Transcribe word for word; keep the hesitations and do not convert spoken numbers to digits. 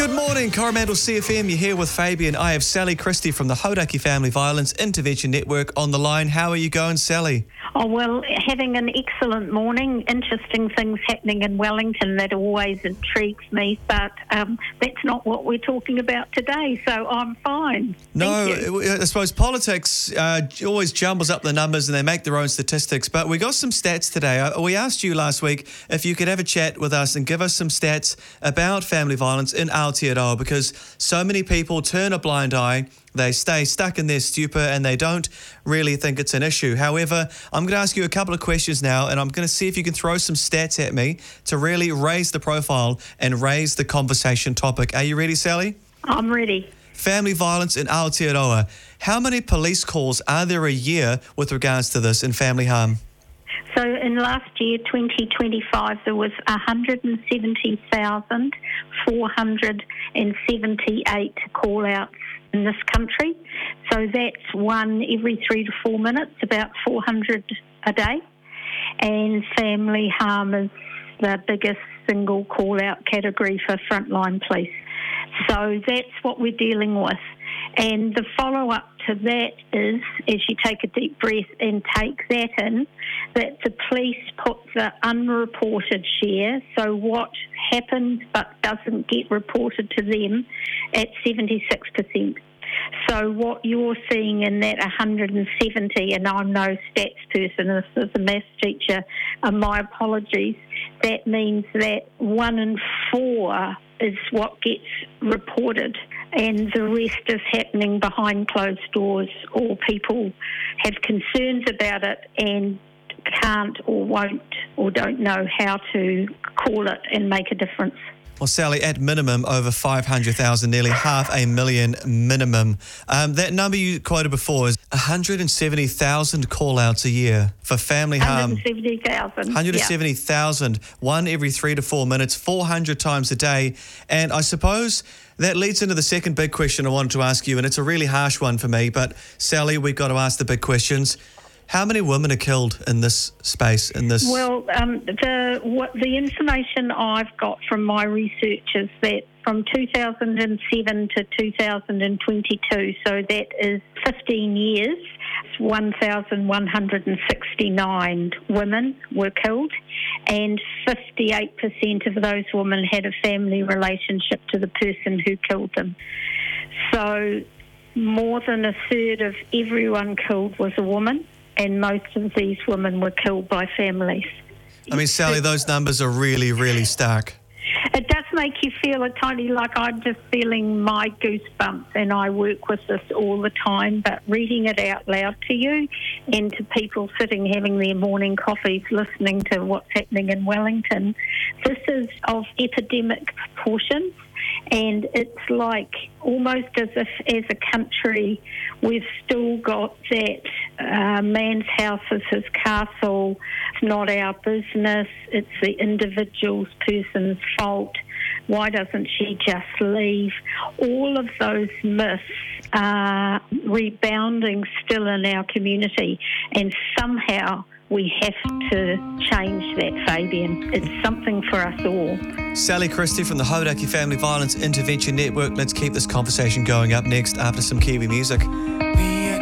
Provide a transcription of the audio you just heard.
Good morning, Coromandel C F M. You're here with Fabian. I have Sally Christie from the Hodaki Family Violence Intervention Network on the line. How are you going, Sally? Oh, well, having an excellent morning. Interesting things happening in Wellington that always intrigues me, but um, that's not what we're talking about today, so I'm fine. No, Thank you. I suppose politics uh, always jumbles up the numbers and they make their own statistics, but we got some stats today. Uh, We asked you last week if you could have a chat with us and give us some stats about family violence in Aotearoa, because so many people turn a blind eye. They stay stuck in their stupor and they don't really think it's an issue. However, I'm going to ask you a couple of questions now, and I'm going to see if you can throw some stats at me to really raise the profile and raise the conversation topic. Are you ready, Sally? I'm ready. Family violence in Aotearoa. How many police calls are there a year with regards to this in family harm? So in last year, twenty twenty-five, there was one hundred seventy thousand four hundred seventy-eight call-outs in this country. So that's one every three to four minutes, about four hundred a day. And family harm is the biggest single call-out category for frontline police. So that's what we're dealing with. And the follow-up to that is, as you take a deep breath and take that in, that the police put the unreported share, so what happens but doesn't get reported to them, at seventy-six percent. So what you're seeing in that one hundred seventy, and I'm no stats person, this is a maths teacher, and my apologies, that means that one in four is what gets reported, and the rest is happening behind closed doors, or people have concerns about it and can't or won't or don't know how to call it and make a difference. Well, Sally, at minimum, over five hundred thousand, nearly half a million minimum. Um, that number you quoted before is one hundred seventy thousand call-outs a year for family harm. one hundred seventy thousand. one hundred seventy thousand, yeah. One every three to four minutes, four hundred times a day. And I suppose that leads into the second big question I wanted to ask you, and it's a really harsh one for me, but Sally, we've got to ask the big questions. How many women are killed in this space, in this... Well, um, the what, the information I've got from my research is that from two thousand seven to two thousand twenty-two, so that is fifteen years, one thousand one hundred sixty-nine women were killed, and fifty-eight percent of those women had a family relationship to the person who killed them. So more than a third of everyone killed was a woman, and most of these women were killed by families. I mean, Sally, those numbers are really, really stark. It does make you feel a tiny, like I'm just feeling my goosebumps, and I work with this all the time, but reading it out loud to you and to people sitting having their morning coffees listening to what's happening in Wellington, this is of epidemic proportions. And it's like almost as if as a country we've still got that uh, man's house is his castle, it's not our business, it's the individual's person's fault, why doesn't she just leave? All of those myths are rebounding still in our community, and somehow we have to change that, Fabian. It's something for us all. Sally Christie from the Hodaki Family Violence Intervention Network. Let's keep this conversation going. Up next after some Kiwi music.